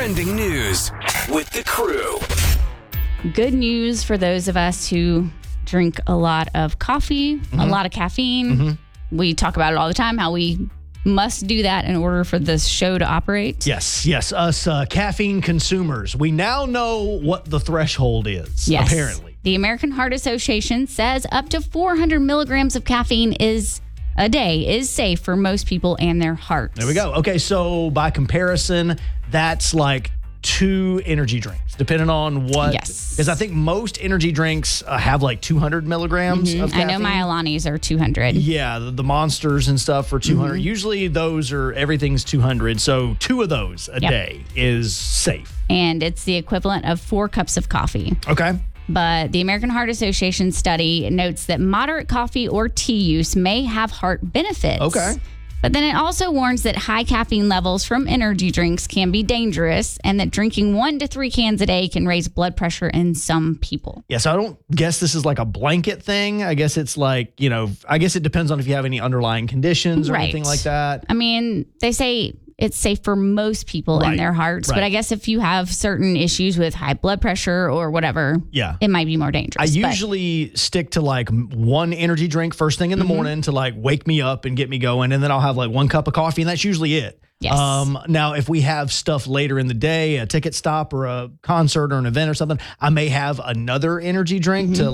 Trending news with the crew. Good news for those of us who drink a lot of coffee, a lot of caffeine. We talk about it all the time, how we must do that in order for this show to operate. Yes, us caffeine consumers. We now know what the threshold is, apparently. The American Heart Association says up to 400 milligrams of caffeine a day is safe for most people and their hearts. There we go. Okay, so by comparison, that's like 2 energy drinks, depending on what. Yes. Because I think most energy drinks have like 200 milligrams of caffeine. I know my Alanis are 200. Yeah, the Monsters and stuff are 200. Usually everything's 200. So 2 of those a day is safe. And it's the equivalent of 4 cups of coffee. Okay. But the American Heart Association study notes that moderate coffee or tea use may have heart benefits. Okay. But then it also warns that high caffeine levels from energy drinks can be dangerous and that drinking 1 to 3 cans a day can raise blood pressure in some people. Yeah, so I don't guess this is like a blanket thing. I guess it's like, I guess it depends on if you have any underlying conditions or anything like that. I mean, they say it's safe for most people and their hearts. But I guess if you have certain issues with high blood pressure or whatever, it might be more dangerous. I usually stick to like 1 energy drink first thing in the morning to like wake me up and get me going. And then I'll have like 1 cup of coffee and that's usually it. Yes. Now, if we have stuff later in the day, a ticket stop or a concert or an event or something, I may have another energy drink to